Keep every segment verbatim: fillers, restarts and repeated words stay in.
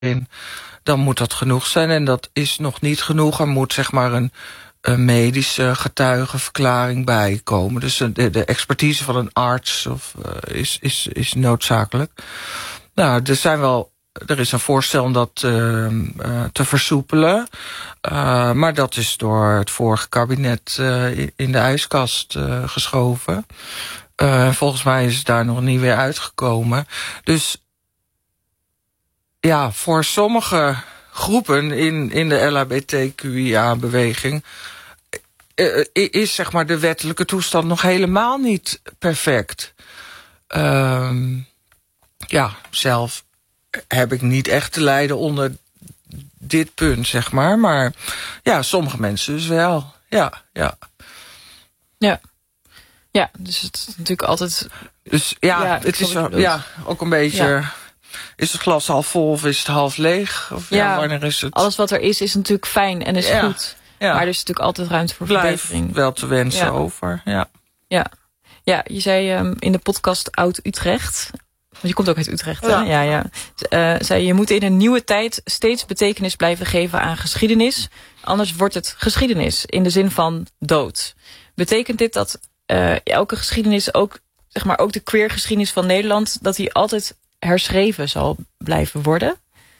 in, dan moet dat genoeg zijn. En dat is nog niet genoeg. Er moet zeg maar een, een medische getuigenverklaring bij komen. Dus de, de expertise van een arts of, uh, is, is, is noodzakelijk. Nou, er zijn wel... Er is een voorstel om dat uh, uh, te versoepelen. Uh, maar dat is door het vorige kabinet uh, in de ijskast uh, geschoven. Uh, volgens mij is het daar nog niet weer uitgekomen. Dus ja, voor sommige groepen in, in de L H B T Q I A-beweging... Uh, is zeg maar de wettelijke toestand nog helemaal niet perfect. Uh, ja, zelf... heb ik niet echt te lijden onder dit punt, zeg maar. Maar ja, sommige mensen dus wel. Ja, ja. Ja. Ja, dus het is natuurlijk altijd... Dus ja, ja het is wel, ja, ook een beetje... Ja. Is het glas half vol of is het half leeg? Of ja, ja, wanneer is het... alles wat er is, is natuurlijk fijn en is ja. goed. Ja. Maar er is natuurlijk altijd ruimte voor Blijft verbetering. Wel te wensen ja. over, ja. Ja, ja je zei um, in de podcast Oud Utrecht... Want je komt ook uit Utrecht, hè? Ja, ja. ja. Uh, zei, je moet in een nieuwe tijd steeds betekenis blijven geven aan geschiedenis. Anders wordt het geschiedenis, in de zin van dood. Betekent dit dat uh, elke geschiedenis, ook, zeg maar, ook de queergeschiedenis van Nederland... dat die altijd herschreven zal blijven worden?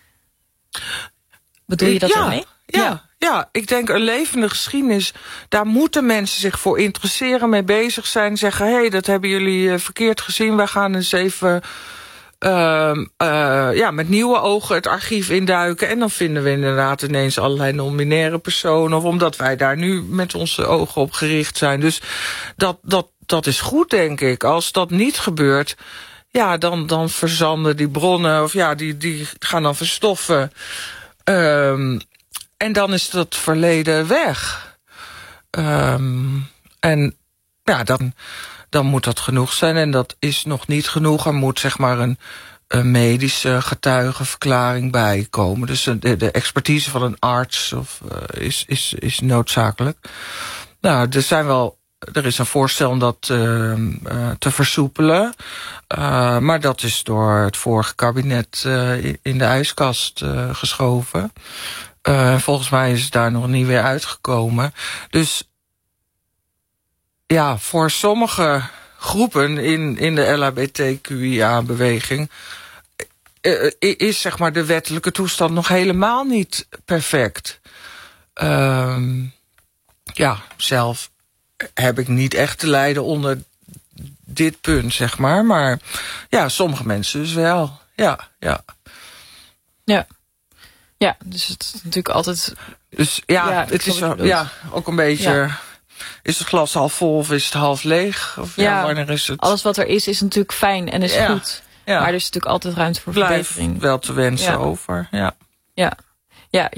Bedoel je dat ja, daarmee? Ja, ja. Ja, ik denk een levende geschiedenis, daar moeten mensen zich voor interesseren, mee bezig zijn. Zeggen, hé, hey, dat hebben jullie uh, verkeerd gezien. We gaan eens even uh, uh, ja, met nieuwe ogen het archief induiken. En dan vinden we inderdaad ineens allerlei non-binaire personen. Of omdat wij daar nu met onze ogen op gericht zijn. Dus dat, dat, dat is goed, denk ik. Als dat niet gebeurt, ja, dan, dan verzanden die bronnen. Of ja, die, die gaan dan verstoffen. Um, En dan is dat verleden weg. Um, en ja, dan, dan moet dat genoeg zijn. En dat is nog niet genoeg. Er moet zeg maar een, een medische getuigenverklaring bij komen. Dus de, de expertise van een arts of, uh, is, is, is noodzakelijk. Nou, er zijn wel... Er is een voorstel om dat uh, uh, te versoepelen. Uh, maar dat is door het vorige kabinet uh, in de ijskast uh, geschoven. Uh, volgens mij is het daar nog niet weer uitgekomen. Dus ja, voor sommige groepen in, in de L H B T Q I A-beweging... Uh, is zeg maar de wettelijke toestand nog helemaal niet perfect. Uh, ja, zelf heb ik niet echt te lijden onder dit punt, zeg maar. Maar ja, sommige mensen dus wel. Ja, ja. Ja. Ja, dus het is natuurlijk altijd... Dus ja, ja het is wel, ja, ook een beetje... Ja. Is het glas half vol of is het half leeg? Of ja, ja, wanneer is het... alles wat er is, is natuurlijk fijn en is ja. goed. Ja. Maar er is natuurlijk altijd ruimte voor Blijft verbetering. Wel te wensen ja. over, ja. Ja. Ja,